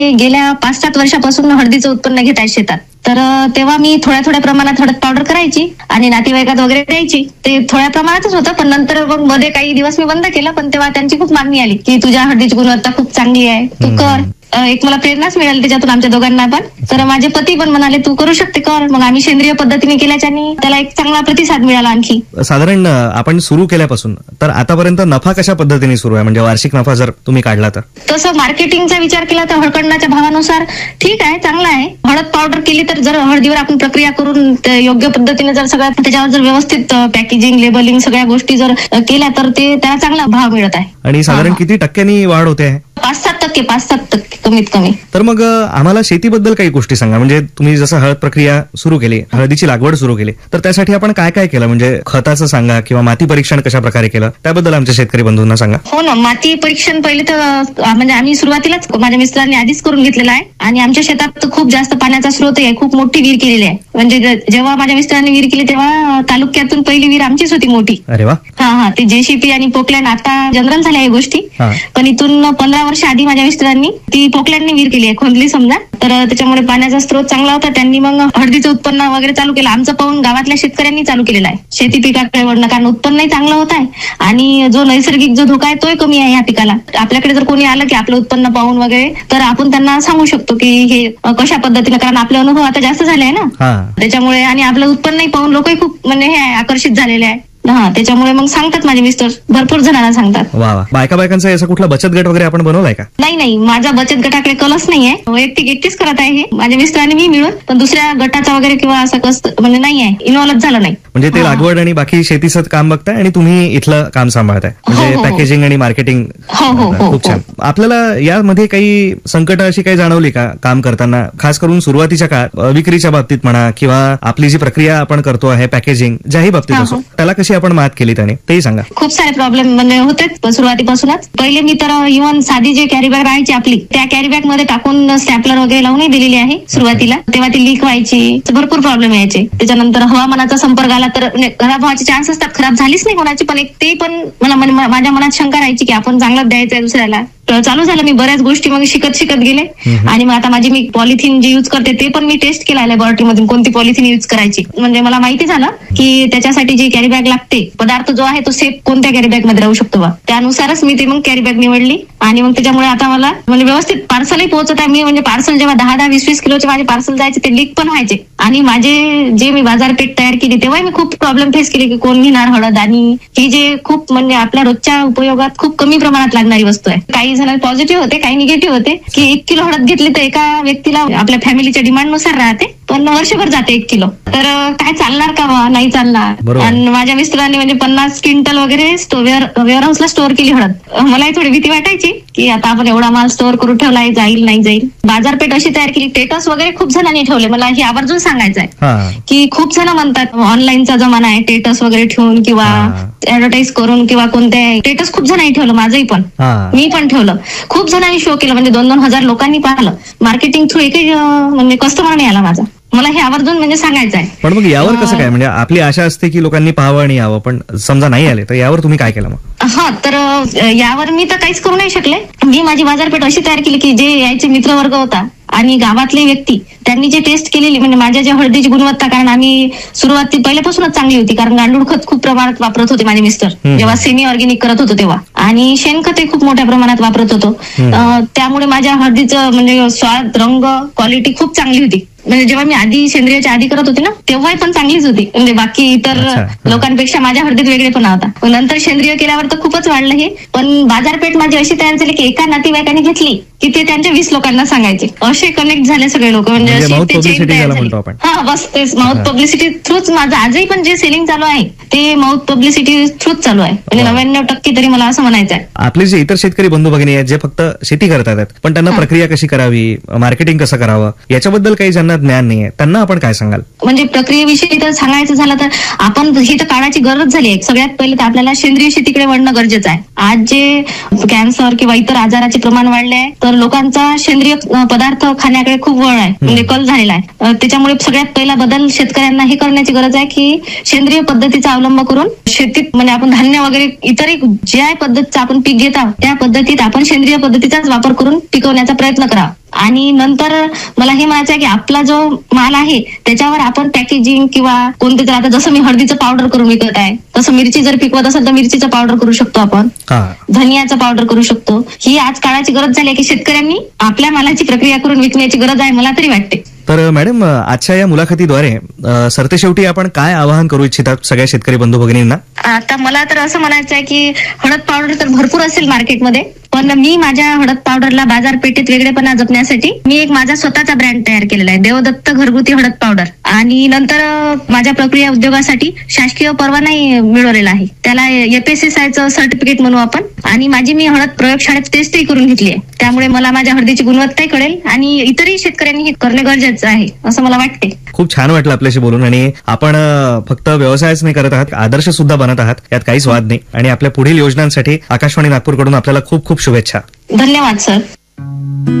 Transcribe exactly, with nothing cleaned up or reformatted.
गेल्या पाच सात वर्षापासून हळदीचं उत्पन्न घेत आहे शेतात. तर तेव्हा मी थोड्या थोड्या प्रमाणात हळद पावडर करायची आणि नातेवाईकात वगैरे द्यायची. ते थोड्या प्रमाणातच होतं, पण नंतर मग मध्ये काही दिवस मी बंद केलं. पण तेव्हा त्यांची खूप मागणी आली की तुझ्या हळदीची गुणवत्ता खूप चांगली आहे, तू कर. एक मला प्रेरणाच मिळाली त्याच्यातून आमच्या दोघांना पण. तर माझे पती पण म्हणाले तू करू शकते, कर. मग आम्ही सेंद्रिय पद्धतीने केल्याच्यानी त्याला एक चांगला प्रतिसाद मिळाला. आणखी साधारण आपण सुरू केल्यापासून तर आतापर्यंत नफा कशा पद्धतीने सुरू आहे, म्हणजे वार्षिक नफा जर तुम्ही काढला तर? तसं मार्केटिंगचा विचार केला तर हळकंडाच्या भावानुसार ठीक आहे, चांगला आहे. हळद पावडर केली तर जर हळदीवर आपण प्रक्रिया करून योग्य पद्धतीने जर सगळ्या त्याच्यावर जर व्यवस्थित पॅकेजिंग, लेबलिंग सगळ्या गोष्टी जर केल्या तर ते त्याला चांगला भाव मिळत आहे. आणि साधारण किती टक्क्यांनी वाढ होते आहे? पाच सात टक्के पाच सात टक्के कमीत कमी. तर मग आम्हाला शेतीबद्दल काही गोष्टी सांगा. म्हणजे तुम्ही जसं हळद प्रक्रिया सुरू केली, हळदीची लागवड सुरू केली, तर त्यासाठी आपण काय काय केलं? म्हणजे खताचं सांगा किंवा माती परीक्षण कशा प्रकारे केलं त्याबद्दल आमच्या शेतकरी बंधूंना सांगा. हो ना, माती परीक्षण पहिले तर म्हणजे आम्ही सुरुवातीलाच माझ्या मिस्टरांनी आधीच करून घेतलेलं आहे. आणि आमच्या शेतात खूप जास्त पाण्याचा स्रोत आहे, खूप मोठी विहीर केलेली आहे. म्हणजे जेव्हा माझ्या मिस्टरांनी विहीर केली तेव्हा तालुक्यातून पहिली विहीर आमचीच होती मोठी. अरे वा. हा हा ते जेसीपी आणि पोकलँड आता जनरल झाल्या या गोष्टी, पण इथून पंधरा वर्ष आधी माझ्या मिस्टरांनी ती पोकलँडनी विहीर केली आहे, खोदली समजा. तर त्याच्यामुळे पाण्याचा स्रोत चांगला होता. त्यांनी मग हळदीचं उत्पन्न वगैरे चालू केलं. आमचं पाहून गावातल्या शेतकऱ्यांनी चालू केलेलं आहे शेती पिकाकडे वळणं, कारण उत्पन्नही चांगलं होत आहे आणि जो नैसर्गिक जो धोका आहे तोही कमी आहे या पिकाला. आपल्याकडे जर कोणी आलं की आपलं उत्पन्न पाहून वगैरे तर आपण त्यांना सांगू शकतो की हे कशा पद्धतीने, कारण आपले अनुभव आता जास्त झाले आहे ना त्याच्यामुळे. आणि आपलं उत्पन्नही पाहून लोकही खूप म्हणजे हे आकर्षित झालेले आहे. हा त्याच्यामुळे मग सांगतात माझे मिस्टर, भरपूर जणांना सांगतात. वा वा. बायका बायकांचा याचा कुठला बचत गट वगैरे आपण बनवलाय का? नाही नाही, माझ्या बचत गटाकडे कलच नाहीये. वैयक्तिक एकटीच करत आहे हे माझ्या मिस्टर आणि मी मिळून. पण दुसऱ्या गटाचा वगैरे किंवा असं कसं म्हणजे नाही आहे, इन्व्हॉल्व झालं नाही. म्हणजे ते लागवड आणि बाकी शेतीचं काम बघताय आणि तुम्ही इथलं काम सांभाळताय, म्हणजे पॅकेजिंग आणि मार्केटिंग. खूप छान. आपल्याला यामध्ये काही संकट अशी काही जाणवली का काम करताना, खास करून सुरुवातीच्या काळात विक्रीच्या बाबतीत म्हणा किंवा आपली जी प्रक्रिया आपण करतो आहे पॅकेजिंग ज्याही बाबतीत असो, त्याला कशी आपण मात केली त्याने तेही सांगा. खूप सारे प्रॉब्लेम म्हणजे होते सुरुवातीपासूनच. पहिले मी तर इव्हन साधी जे कॅरी बॅग राहायची आपली त्या कॅरी बॅग मध्ये टाकून स्टॅपलर वगैरे लावून दिलेली आहे सुरुवातीला. तेव्हा ती लीक व्हायची, भरपूर प्रॉब्लेम यायचे. त्याच्यानंतर हवामानाचा संपर्क आला तर खराब व्हायचे चान्स असतात. खराब झालीच नाही कोणाची, पण एक ते पण मला माझ्या मनात शंका राहायची की आपण चांगलं द्यायचंय दुसऱ्याला. चालू झालं, मी बऱ्याच गोष्टी मग शिकत शिकत गेले. आणि मग आता माझी मी पॉलिथिन जे युज करते ते पण मी टेस्ट केला लॅबोरेटरीमधून, कोणती पॉलिथिन युज करायची. म्हणजे मला माहिती झालं की त्याच्यासाठी जी कॅरी बॅग लागते, पदार्थ जो आहे तो सेफ कोणत्या कॅरी बॅग मध्ये राहू शकतो बा, त्यानुसारच मी ते मग कॅरी बॅग निवडली. आणि मग त्याच्यामुळे आता मला म्हणजे व्यवस्थित पार्सलही पोहोचत आहे. मी म्हणजे पार्सल जेव्हा दहा दहा वीस वीस किलोचे माझे पार्सल जायचे ते लीक पण व्हायचे. आणि माझे जे मी बाजारपेठ तयार केली तेव्हा मी खूप प्रॉब्लेम फेस केले की कोण घेणार हळद, आणि ही जे खूप म्हणजे आपल्या रोजच्या उपयोगात खूप कमी प्रमाणात लागणारी वस्तू आहे. काही जण पॉझिटिव्ह होते, काही निगेटिव्ह होते की एक किलो हळद घेतली तर एका व्यक्तीला आपल्या फॅमिलीच्या डिमांडनुसार राहते, पण वर्षभर जाते एक किलो. तर काय चालणार का बा, नाही चालणार. आणि माझ्या मिस्टरांनी म्हणजे पन्नास क्विंटल वगैरे वेअर हाऊसला स्टोअर केली हळद. मलाही थोडी भीती वाटायची की आता आपण एवढा माल स्टोअर करून ठेवलाय, जाईल नाही जाईल. बाजारपेठ अशी तयार केली, स्टेटस वगैरे खूप जणांनी ठेवले. मला हे आवर्जून सांगायचं आहे की खूप जण म्हणतात ऑनलाईनचा जमाना आहे, स्टेटस वगैरे ठेवून किंवा ऍडव्हर्टाईज करून किंवा कोणत्या स्टेटस खूप जणांनी ठेवलं, माझंही पण, मी पण ठेवलं. खूप जणांनी शो केलं, म्हणजे दोन दोन हजार लोकांनी पाहिलं. मार्केटिंग थ्रू एकही म्हणजे कस्टमर नाही आला माझा. मला हे आवर्जून म्हणजे सांगायचं आहे. पण मग यावर कसं काय, म्हणजे आपली आशा असते की लोकांनी पाहावं आणि यावं, पण समजा नाही आले तर यावर तुम्ही काय केलं मग? हा तर यावर मी तर काहीच करू नाही शकले. मी माझी बाजारपेठ अशी तयार केली की जे यायचे मित्रवर्ग होता आणि गावातले व्यक्ती त्यांनी जे टेस्ट केलेली, म्हणजे माझ्या ज्या हळदीची गुणवत्ता, कारण आम्ही सुरुवाती पहिल्यापासूनच चांगली होती, कारण गांडूळ खत खूप प्रमाणात वापरत होते माझे मिस्टर जेव्हा सेमी ऑर्गॅनिक करत होतो तेव्हा, आणि शेणखतही खूप मोठ्या प्रमाणात वापरत होतो. त्यामुळे माझ्या हळदीचं म्हणजे स्वाद, रंग, क्वालिटी खूप चांगली होती. म्हणजे जेव्हा मी आधी सेंद्रियच्या आधी करत होते ना तेव्हाही पण चांगलीच होती, म्हणजे बाकी इतर लोकांपेक्षा माझ्या हळदीत वेगळेपणा होता. नंतर सेंद्रिय केल्यावर तर खूपच वाढलं हे. पण बाजारपेठ माझी अशी तयार झाली की एका नातेवाईकाने घेतली की ते त्यांच्या वीस लोकांना सांगायचे, असे कनेक्ट झाले सगळे लोक. म्हणजे हा बस तेच माउथ पब्लिसिटी थ्रूच माझं आजही पण जे सेलिंग चालू आहे ते माउथ पब्लिसिटी थ्रूच चालू आहे, म्हणजे नव्याण्णव टक्के तरी मला असं म्हणायचं आहे. आपले जे इतर शेतकरी बंधू भगिनी आहेत जे फक्त शेती करतात पण त्यांना प्रक्रिया कशी करावी, मार्केटिंग कसं करावं याच्याबद्दल काही ज्यांना ज्ञान नाहीये त्यांना आपण काय सांगाल? म्हणजे प्रक्रियेविषयी तर सांगायचं झालं तर आपण ही तर काळाची गरज झाली आहे. सगळ्यात पहिले तर आपल्याला सेंद्रिय शेतीकडे वळणं गरजेचं आहे. आज जे कॅन्सर किंवा इतर आजाराचे प्रमाण वाढले आहे तर लोकांचा सेंद्रिय पदार्थ खाण्याकडे खूप वळ आहे, म्हणजे कल झालेला आहे. त्याच्यामुळे सगळ्यात पहिला बदल शेतकऱ्यांना हे करण्याची गरज आहे की सेंद्रिय पद्धतीचा अवलंब करून शेतीत म्हणजे आपण धान्य वगैरे इतरही ज्या पद्धतीचं आपण पीक घेत आहोत त्या पद्धतीत आपण सेंद्रिय पद्धतीचाच वापर करून पिकवण्याचा प्रयत्न करावा. आणि नंतर मला हे म्हणायचं आहे की आपला जो माल आहे त्याच्यावर आपण पॅकेजिंग किंवा कोणते तर आता जसं मी हळदीचं पावडर करून विकत आहे तसं मिरची जर पिकवत असेल तर मिरचीचं पावडर करू शकतो आपण, धनियाचं पावडर करू शकतो. ही आज काळाची गरज झाली आहे की शेतकऱ्यांनी आपल्या मालाची प्रक्रिया करून विकण्याची गरज आहे मला तरी वाटते. तर मॅडम, आजच्या या मुलाखतीद्वारे सरतेशेवटी आपण काय आवाहन करू इच्छितात सगळ्या शेतकरी बंधू भगिनींना? आता मला तर असं म्हणायचं आहे की हळद पावडर तर भरपूर असेल मार्केटमध्ये, पण मी माझ्या हळद पावडरला बाजारपेठेत वेगळेपणा जपण्यासाठी मी एक माझा स्वतःचा ब्रँड तयार केलेला आहे, देवदत्त घरगुती हळद पावडर. आणि नंतर माझ्या प्रक्रिया उद्योगासाठी शासकीय परवानाही मिळवलेला आहे, त्याला एफएसएसआयचं सर्टिफिकेट म्हणू आपण. आणि माझी मी हळद प्रयोगशाळेत टेस्टही करून घेतली आहे, त्यामुळे मला माझ्या हळदीची गुणवत्ताही कळेल आणि इतरही शेतकऱ्यांनी हे करणे गरजेचं आहे असं मला वाटते. खूप छान वाटलं आपल्याशी बोलून. आणि आपण फक्त व्यवसायच नाही करत आहात, आदर्श सुद्धा बनत आहात, यात काहीच वाद नाही. आणि आपल्या पुढील योजनांसाठी आकाशवाणी नागपूरकडून आपल्याला खूप खूप शुभेच्छा. धन्यवाद सर.